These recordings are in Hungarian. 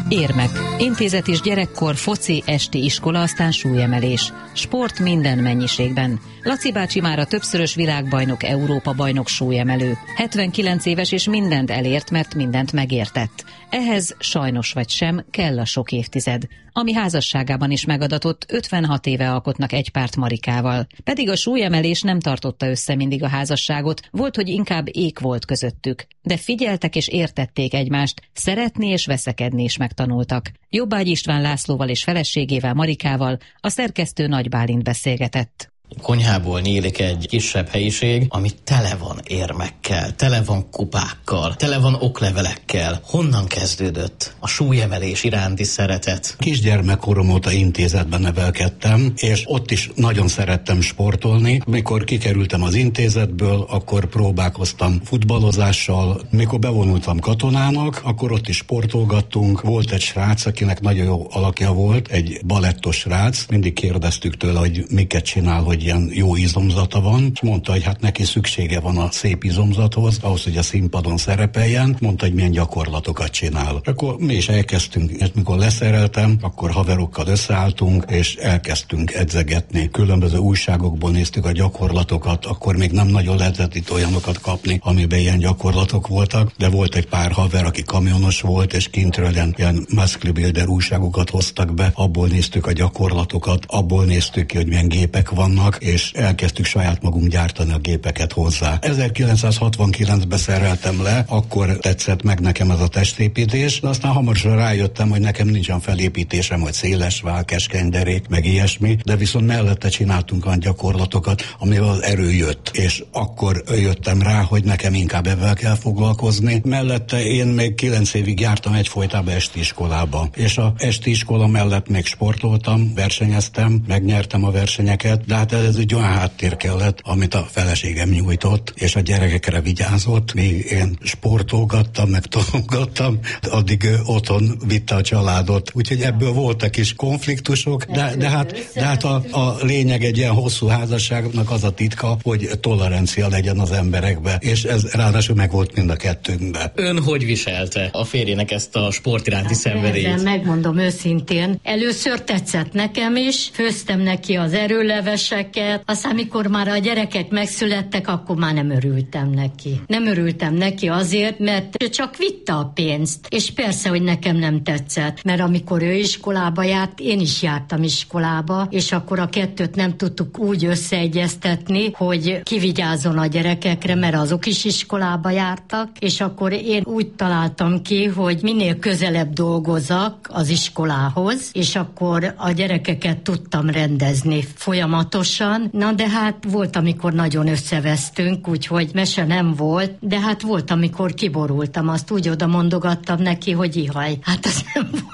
Érmek. Intézet és gyerekkor, foci, esti iskola, aztán súlyemelés. Sport minden mennyiségben. Laci bácsi már a többszörös világbajnok, Európa-bajnok súlyemelő. 79 éves és mindent elért, mert mindent megértett. Ehhez sajnos vagy sem kell a sok évtized. Ami házasságában is megadatott, 56 éve alkotnak egy párt Marikával. Pedig a súlyemelés nem tartotta össze mindig a házasságot, volt, hogy inkább ék volt közöttük. De figyeltek és értették egymást, szeretni és veszekedni is megtanultak. Jobbágy István Lászlóval és feleségével Marikával a szerkesztő Nagy Bálint beszélgetett. Konyhából nyílik egy kisebb helyiség, ami tele van érmekkel, tele van kupákkal, tele van oklevelekkel. Honnan kezdődött a súlyemelés iránti szeretet? Kisgyermekkorom óta intézetben nevelkedtem, és ott is nagyon szerettem sportolni. Mikor kikerültem az intézetből, akkor próbálkoztam futballozással. Mikor bevonultam katonának, akkor ott is sportolgattunk. Volt egy srác, akinek nagyon jó alakja volt, egy balettos srác. Mindig kérdeztük tőle, hogy miket csinál, hogy ilyen jó izomzata van, és mondta, hogy hát neki szüksége van a szép izomzathoz, ahhoz, hogy a színpadon szerepeljen, mondta, hogy milyen gyakorlatokat csinál. Akkor mi is elkezdtünk, és mikor leszereltem, akkor haverokkal összeálltunk, és elkezdtünk edzegetni. Különböző újságokból néztük a gyakorlatokat, akkor még nem nagyon lehetett itt olyanokat kapni, amiben ilyen gyakorlatok voltak, de volt egy pár haver, aki kamionos volt, és kintről ilyen muscle builder újságokat hoztak be, abból néztük a gyakorlatokat, abból néztük ki, hogy milyen gépek vannak, és elkezdtük saját magunk gyártani a gépeket hozzá. 1969-ben szereltem le, akkor tetszett meg nekem ez a testépítés, de aztán hamarosan rájöttem, hogy nekem nincsen felépítésem, hogy széles vál, keskeny derék, meg ilyesmi, de viszont mellette csináltunk olyan gyakorlatokat, amivel az erő jött. És akkor jöttem rá, hogy nekem inkább ebben kell foglalkozni. Mellette én még 9 évig jártam egyfolytában esti iskolába. És a esti iskola mellett még sportoltam, versenyeztem, megnyertem a versenyeket, de hát ez egy olyan háttér kellett, amit a feleségem nyújtott, és a gyerekekre vigyázott, míg én sportolgattam, meg tanulgattam, addig otthon vitte a családot. Úgyhogy ebből voltak is konfliktusok, de hát a lényeg egy ilyen hosszú házasságnak az a titka, hogy tolerancia legyen az emberekbe, és ez ráadásul meg volt mind a kettőnkben. Ön hogy viselte a férjének ezt a sport iránti szenvedélyt? Megmondom őszintén, először tetszett nekem is, főztem neki az erőleveseket, aztán amikor már a gyerekek megszülettek, akkor már nem örültem neki. Nem örültem neki azért, mert ő csak vitte a pénzt, és persze, hogy nekem nem tetszett, mert amikor ő iskolába járt, én is jártam iskolába, és akkor a kettőt nem tudtuk úgy összeegyeztetni, hogy kivigyázzon a gyerekekre, mert azok is iskolába jártak, és akkor én úgy találtam ki, hogy minél közelebb dolgozzak az iskolához, és akkor a gyerekeket tudtam rendezni folyamatosan. Na de hát volt, amikor nagyon összevesztünk, úgyhogy mese nem volt, de hát volt, amikor kiborultam, azt úgy oda mondogattam neki, hogy ihaj. Hát az nem volt.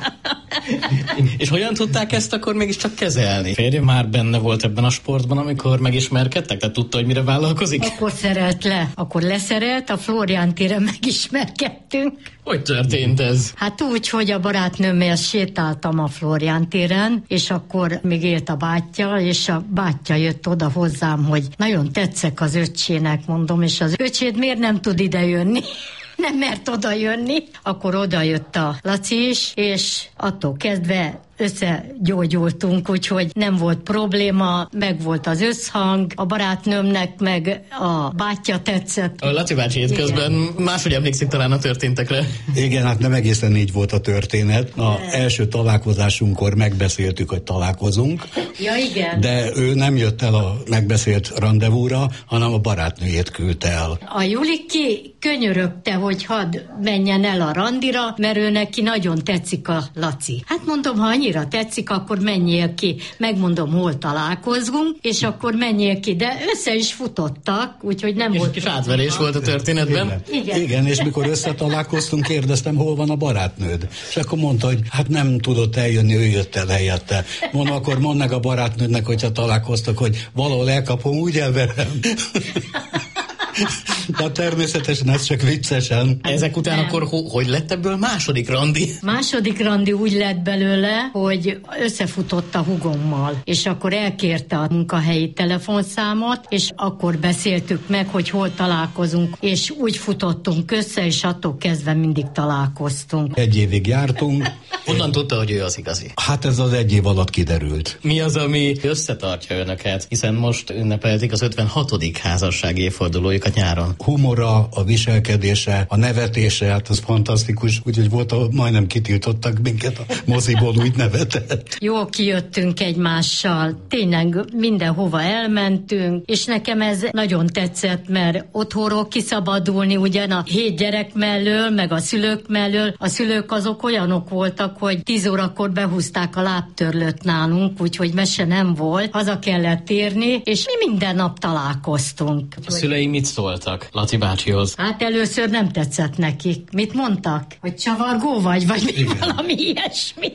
És hogyan tudták ezt akkor mégiscsak kezelni? Férje már benne volt ebben a sportban, amikor megismerkedtek? Tehát tudta, hogy mire vállalkozik? Akkor szerelt le. Akkor leszerelt, a Flórián téren megismerkedtünk. Hogy történt ez? Hát úgy, hogy a barátnőmmel sétáltam a Flórián téren, és akkor még élt a bátyja, és a bátyja jött oda hozzám, hogy nagyon tetszek az öccsének, mondom, és az öcséd miért nem tud ide jönni? Nem mert oda jönni. Akkor oda jött a Laci is, és attól kezdve összegyógyultunk, úgyhogy nem volt probléma, meg volt az összhang, a barátnőmnek meg a bátyja tetszett. A Laci bácsi közben máshogy emlékszik talán a történtekre. Igen, hát nem egészen így volt a történet. Az első találkozásunkkor megbeszéltük, hogy találkozunk. Ja, igen. De ő nem jött el a megbeszélt randevúra, hanem a barátnőjét küldte el. A Juliki könyörögte, hogy hadd menjen el a randira, mert ő neki nagyon tetszik a Laci. Hát mondom, ha annyira tetszik, akkor menjél ki. Megmondom, hol találkozunk, és akkor menjél ki. De össze is futottak, úgyhogy nem és volt. Kis átverés volt a történetben. Igen, és mikor összetalálkoztunk, kérdeztem, hol van a barátnőd. És akkor mondta, hogy hát nem tudott eljönni, ő jött el helyette. Mondom, akkor mondd meg a barátnődnek, hogyha találkoztak, hogy valahol elkapom, úgy elverem. De természetesen ez csak viccesen. Ezek után Nem. akkor hogy lett ebből második randi? Második randi úgy lett belőle, hogy összefutott a hugommal, és akkor elkérte a munkahelyi telefonszámot, és akkor beszéltük meg, hogy hol találkozunk, és úgy futottunk össze, és attól kezdve mindig találkoztunk. 1 évig jártunk. Honnan tudta, hogy ő az igazi? Hát ez az 1 év alatt kiderült. Mi az, ami összetartja önöket? Hiszen most ünnepelték az 56. házassági évfordulójukat nyáron. Humora, a viselkedése, a nevetése, hát az fantasztikus. Úgyhogy majdnem kitiltottak minket a moziból, úgy nevetett. Jó kijöttünk egymással, tényleg mindenhova elmentünk, és nekem ez nagyon tetszett, mert otthonról kiszabadulni, ugyan a 7 gyerek mellől, meg a szülők mellől. A szülők azok olyanok voltak, hogy 10 órakor behúzták a lábtörlőt nálunk, úgyhogy mese nem volt, haza kellett érni, és mi minden nap találkoztunk. A szülei mit szóltak Laci bácsihoz? Hát először nem tetszett nekik. Mit mondtak? Hogy csavargó vagy valami ilyesmi.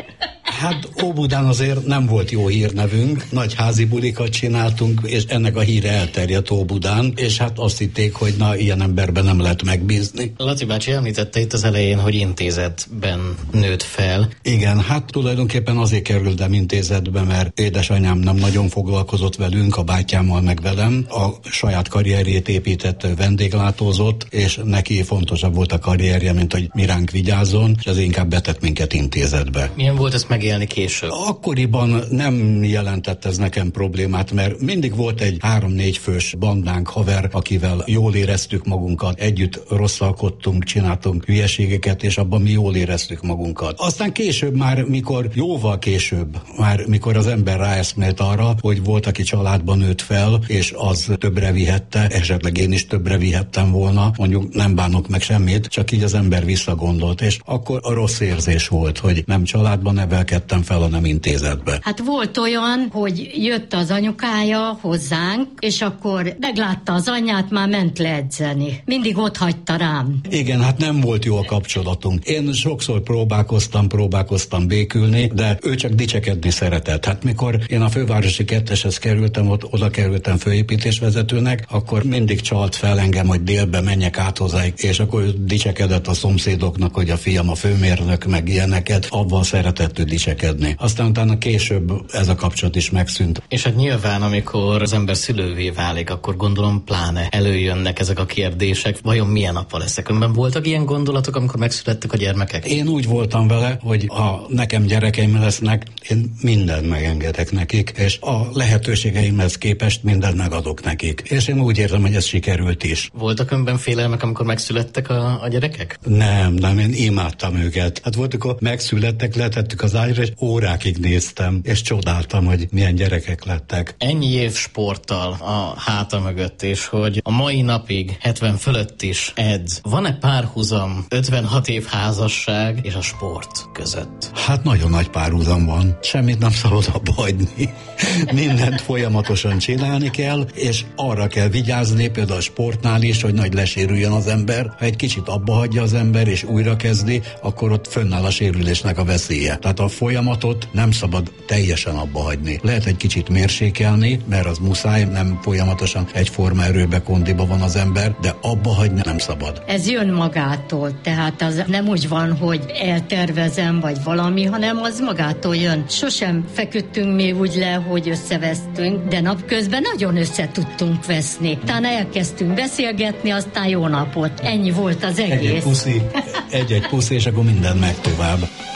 Hát Óbudán azért nem volt jó hírnevünk, nagy házi bulikat csináltunk, és ennek a híre elterjedt Óbudán, és hát azt hitték, hogy na, ilyen emberben nem lehet megbízni. Laci bácsi említette itt az elején, hogy intézetben nőtt fel. Igen, hát tulajdonképpen azért kerültem intézetbe, mert édesanyám nem nagyon foglalkozott velünk, a bátyámmal meg velem. A saját karrierjét épített, vendéglátózott, és neki fontosabb volt a karrierje, mint hogy mi ránk vigyázzon, és ez inkább betett minket intézetbe. Milyen volt ezt megélni később? Akkoriban nem jelentett ez nekem problémát, mert mindig volt egy 3-4 fős bandánk, haver, akivel jól éreztük magunkat, együtt rosszalkodtunk, csináltunk hülyeségeket, és abban mi jól éreztük magunkat. Aztán később már, jóval később, mikor az ember ráeszmélt arra, hogy volt, aki családban nőtt fel, és az többre vihette, esetleg én is többre vihettem volna, mondjuk nem bánok meg semmit, csak így az ember visszagondolt, és akkor a rossz érzés volt, hogy nem családban nevelkedtem fel, hanem intézetbe. Hát volt olyan, hogy jött az anyukája hozzánk, és akkor meglátta az anyját, már ment le edzeni. Mindig ott hagyta rám. Igen, hát nem volt jó a kapcsolatunk. Én sokszor próbálkoztam békülni, de ő csak dicsekedni szeretett. Hát mikor én a fővárosi 2-eshez kerültem, oda kerültem főépítésvezetőnek, akkor mindig csalt fel engem, hogy délbe menjek át hozzájuk, és akkor ő dicsekedett a szomszédoknak, hogy a fiam a főmérnök, meg ilyeneket, abban szeretett ő dicsekedni. Aztán utána később ez a kapcsolat is megszűnt. És hát nyilván, amikor az ember szülővé válik, akkor gondolom pláne előjönnek ezek a kérdések. Vajon milyen apa leszek? Önben voltak ilyen gondolatok, amikor megszülettek a gyermekek? Én úgy voltam vele, hogy ha nekem gyerekeim lesznek, én mindent megengedek nekik, és a lehetőségeimhez képest mindent megadok nekik. És én úgy érzem, hogy ez sikerült is. Voltak önben félelmek, amikor megszülettek a gyerekek? Nem, én imádtam őket. Hát volt, amikor megszülettek, letettük az ágyra, és órákig néztem, és csodáltam, hogy milyen gyerekek lettek. Ennyi év sporttal a háta mögött, és hogy a mai napig 70 fölött is edz. Van-e párhuzam 56 év házasság és a sport között? Hát nagyon nagy párhuzam van. Semmit nem szabad abba hagyni. Mindent folyamatosan csinálni kell, és arra kell vigyázni, például a sportnál is, hogy nagy lesérüljön az ember. Ha egy kicsit abba hagyja az ember, és újra kezdi, akkor ott fönnáll a sérülésnek a veszélye. Tehát a folyamatot nem szabad teljesen abba hagyni. Lehet egy kicsit mérsékelni, mert az muszáj, nem folyamatosan egyforma erőbe, kondiba van az ember, de abba hagyni nem szabad. Ez jön magától, tehát az nem úgy van, hogy eltervezem, vagy valami, hanem az magától jön. Sosem feküdtünk még úgy le, hogy összevesztünk, de napközben nagyon össze tudtunk veszni. Utána elkezdtünk beszélgetni, aztán jó napot. Ennyi volt az egész. Egy-egy puszi, és akkor minden megy tovább.